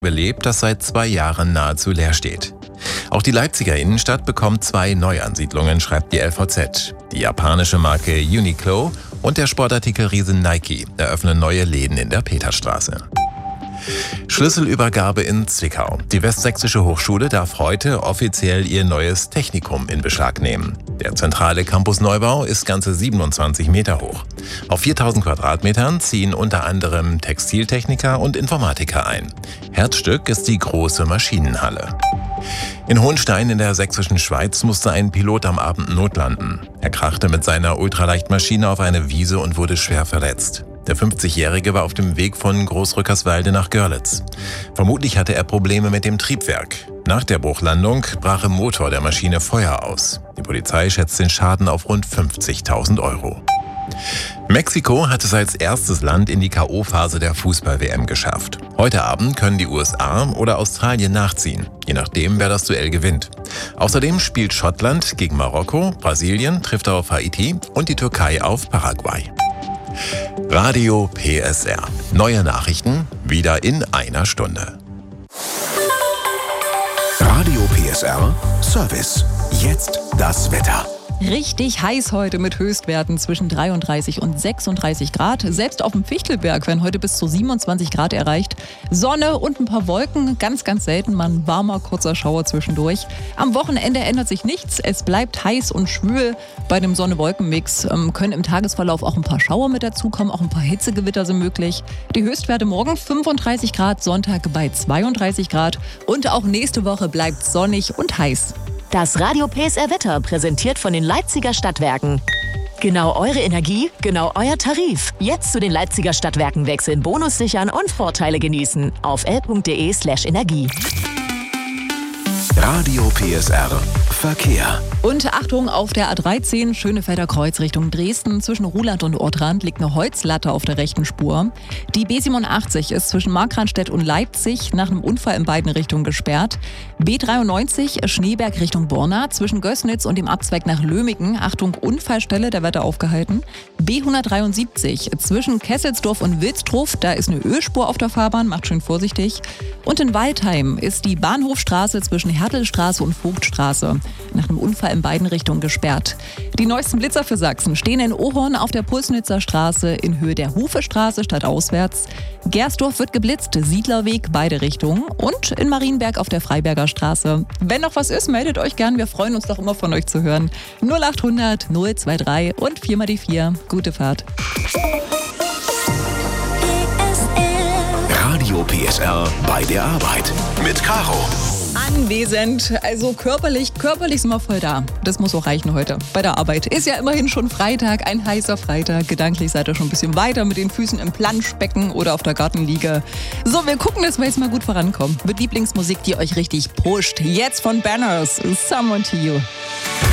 belebt, das seit 2 Jahren nahezu leer steht. Auch die Leipziger Innenstadt bekommt 2 Neuansiedlungen, schreibt die LVZ. Die japanische Marke Uniqlo und der Sportartikelriesen Nike eröffnen neue Läden in der Peterstraße. Schlüsselübergabe in Zwickau. Die Westsächsische Hochschule darf heute offiziell ihr neues Technikum in Beschlag nehmen. Der zentrale Campus-Neubau ist ganze 27 Meter hoch. Auf 4000 Quadratmetern ziehen unter anderem Textiltechniker und Informatiker ein. Herzstück ist die große Maschinenhalle. In Hohenstein in der sächsischen Schweiz musste ein Pilot am Abend notlanden. Er krachte mit seiner Ultraleichtmaschine auf eine Wiese und wurde schwer verletzt. Der 50-Jährige war auf dem Weg von Großrückerswalde nach Görlitz. Vermutlich hatte er Probleme mit dem Triebwerk. Nach der Bruchlandung brach im Motor der Maschine Feuer aus. Die Polizei schätzt den Schaden auf rund 50.000 Euro. Mexiko hat es als erstes Land in die K.O.-Phase der Fußball-WM geschafft. Heute Abend können die USA oder Australien nachziehen, je nachdem, wer das Duell gewinnt. Außerdem spielt Schottland gegen Marokko, Brasilien trifft auf Haiti und die Türkei auf Paraguay. Radio PSR. Neue Nachrichten wieder in einer Stunde. Radio PSR Service. Jetzt das Wetter. Richtig heiß heute mit Höchstwerten zwischen 33 und 36 Grad. Selbst auf dem Fichtelberg werden heute bis zu 27 Grad erreicht. Sonne und ein paar Wolken, ganz, ganz selten mal ein warmer, kurzer Schauer zwischendurch. Am Wochenende ändert sich nichts. Es bleibt heiß und schwül. Bei dem Sonne-Wolken-Mix können im Tagesverlauf auch ein paar Schauer mit dazukommen. Auch ein paar Hitzegewitter sind möglich. Die Höchstwerte morgen 35 Grad, Sonntag bei 32 Grad. Und auch nächste Woche bleibt sonnig und heiß. Das Radio PSR Wetter präsentiert von den Leipziger Stadtwerken. Genau eure Energie, genau euer Tarif. Jetzt zu den Leipziger Stadtwerken wechseln, Bonus sichern und Vorteile genießen. Auf l.de/energie. Radio PSR Verkehr. Und Achtung, auf der A13 Schönefelder Kreuz Richtung Dresden. Zwischen Ruhland und Ortrand liegt eine Holzlatte auf der rechten Spur. Die B87 ist zwischen Markranstädt und Leipzig nach einem Unfall in beiden Richtungen gesperrt. B93 Schneeberg Richtung Borna zwischen Gößnitz und dem Abzweig nach Lömigen. Achtung, Unfallstelle, da wird er aufgehalten. B173 zwischen Kesselsdorf und Wilsdruf, da ist eine Ölspur auf der Fahrbahn, macht schön vorsichtig. Und in Waldheim ist die Bahnhofstraße zwischen Hertelstraße und Vogtstraße nach einem Unfall in beiden Richtungen gesperrt. Die neuesten Blitzer für Sachsen stehen in Ohorn auf der Pulsnitzer Straße in Höhe der Hufestraße stadtauswärts. Gersdorf wird geblitzt, Siedlerweg beide Richtungen und in Marienberg auf der Freiberger Straße. Wenn noch was ist, meldet euch gern, wir freuen uns doch immer von euch zu hören. 0800 023 und 4 mal die 4. Gute Fahrt. Radio PSR bei der Arbeit mit Caro. Anwesend, also körperlich sind wir voll da. Das muss auch reichen heute bei der Arbeit. Ist ja immerhin schon Freitag, ein heißer Freitag. Gedanklich seid ihr schon ein bisschen weiter mit den Füßen im Planschbecken oder auf der Gartenliege. So, wir gucken, dass wir jetzt mal gut vorankommen. Mit Lieblingsmusik, die euch richtig pusht. Jetzt von Banners, Someone to You.